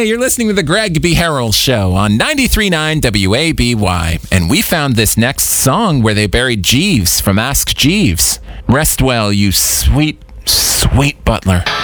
Hey, you're listening to the Greg B. Harrell Show on 93.9 WABY. And we found this next song where they buried Jeeves from Ask Jeeves. Rest well, you sweet, sweet butler.